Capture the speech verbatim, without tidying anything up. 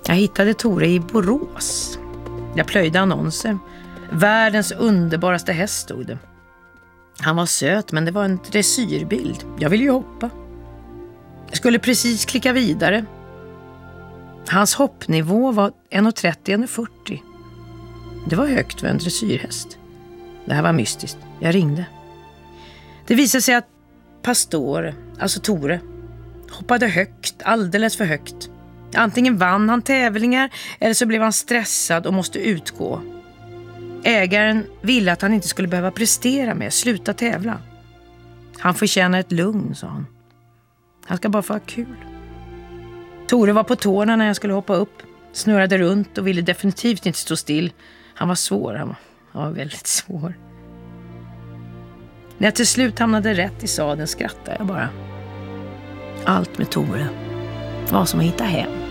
Jag hittade Tore i Borås. Jag plöjde annonser. Världens underbaraste häst stod det. Han var söt, men det var en dressyrbild. Jag ville ju hoppa. Jag skulle precis klicka vidare. Hans hoppnivå var en trettio till en fyrtio. Det var högt för en dressyrhäst. Det här var mystiskt. Jag ringde. Det visade sig att Pastor, alltså Tore, hoppade högt, alldeles för högt. Antingen vann han tävlingar eller så blev han stressad och måste utgå. Ägaren ville att han inte skulle behöva prestera med, sluta tävla. Han förtjänar ett lugn, sa han. Han ska bara få ha kul. Tore var på tårna när jag skulle hoppa upp, snurrade runt och ville definitivt inte stå still. Han var svår, han var, han var väldigt svår. När jag till slut hamnade rätt i sadeln skrattade jag bara. Allt med Tore var som att hitta hem.